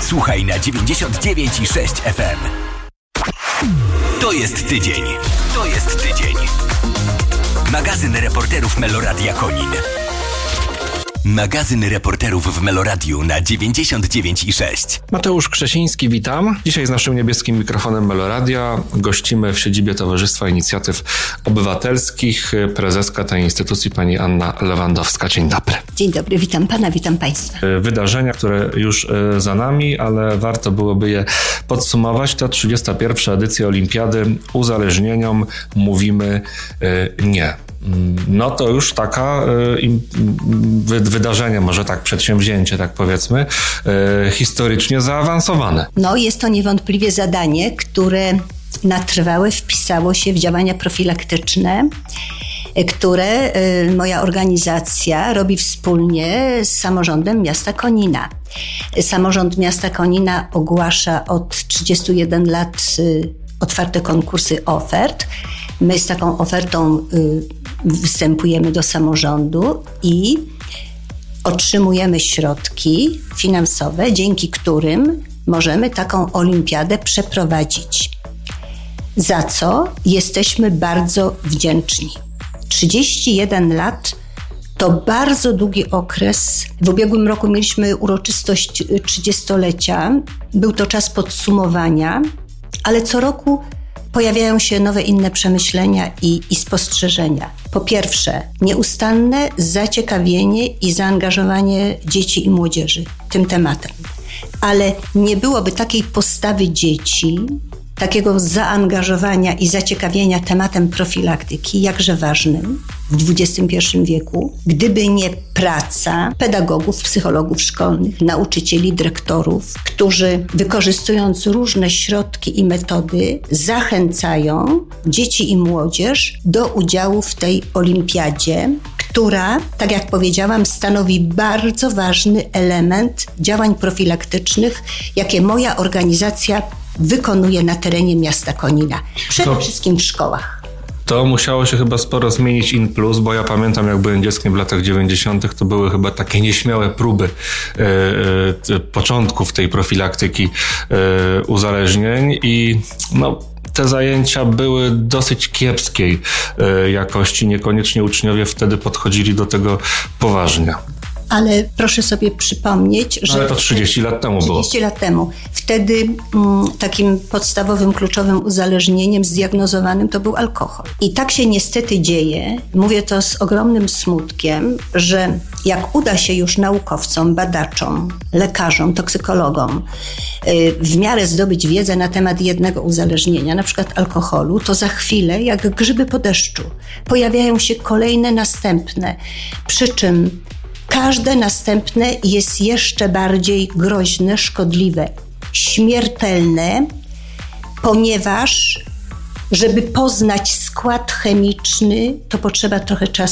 Słuchaj na 99,6 FM. To jest tydzień. To jest tydzień. Magazyn reporterów Meloradia Konin. Magazyn reporterów w Meloradiu na 99,6. Mateusz Krzesiński, witam. Dzisiaj z naszym niebieskim mikrofonem Meloradia gościmy w siedzibie Towarzystwa Inicjatyw Obywatelskich prezeska tej instytucji pani Anna Lewandowska. Dzień dobry. Dzień dobry, witam pana, witam państwa. Wydarzenia, które już za nami, ale warto byłoby je podsumować. To 31. edycja Olimpiady. Uzależnieniom mówimy nie. No to już taka wydarzenie, może tak przedsięwzięcie, tak powiedzmy, historycznie zaawansowane. No jest to niewątpliwie zadanie, które na trwałe wpisało się w działania profilaktyczne, które moja organizacja robi wspólnie z samorządem miasta Konina. Samorząd miasta Konina ogłasza od 31 lat otwarte konkursy ofert. My z taką ofertą występujemy do samorządu i otrzymujemy środki finansowe, dzięki którym możemy taką olimpiadę przeprowadzić. Za co jesteśmy bardzo wdzięczni. 31 lat to bardzo długi okres. W ubiegłym roku mieliśmy uroczystość 30-lecia. Był to czas podsumowania, ale co roku pojawiają się nowe, inne przemyślenia i spostrzeżenia. Po pierwsze, nieustanne zaciekawienie i zaangażowanie dzieci i młodzieży tym tematem. Ale nie byłoby takiej postawy dzieci, takiego zaangażowania i zaciekawienia tematem profilaktyki, jakże ważnym w XXI wieku, gdyby nie praca pedagogów, psychologów szkolnych, nauczycieli, dyrektorów, którzy wykorzystując różne środki i metody zachęcają dzieci i młodzież do udziału w tej olimpiadzie, która, tak jak powiedziałam, stanowi bardzo ważny element działań profilaktycznych, jakie moja organizacja wykonuje na terenie miasta Konina. Przede wszystkim w szkołach. To musiało się chyba sporo zmienić in plus, bo ja pamiętam, jak byłem dzieckiem w latach 90. to były chyba takie nieśmiałe próby początków tej profilaktyki uzależnień i no te zajęcia były dosyć kiepskiej jakości. Niekoniecznie uczniowie wtedy podchodzili do tego poważnie. Ale proszę sobie przypomnieć, że... Ale to 30 lat temu było. 30 lat temu. Wtedy takim podstawowym, kluczowym uzależnieniem zdiagnozowanym to był alkohol. I tak się niestety dzieje, mówię to z ogromnym smutkiem, że jak uda się już naukowcom, badaczom, lekarzom, toksykologom w miarę zdobyć wiedzę na temat jednego uzależnienia, na przykład alkoholu, to za chwilę, jak grzyby po deszczu, pojawiają się kolejne, następne. Przy czym każde następne jest jeszcze bardziej groźne, szkodliwe, śmiertelne, ponieważ żeby poznać skład chemiczny, to potrzeba trochę czasu.